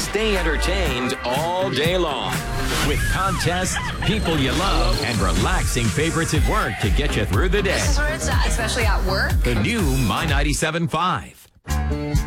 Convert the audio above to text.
stay entertained all day long. With contests, people you love, and relaxing favorites at work to get you through the day. This is where it's at, especially at work. The new My 97.5.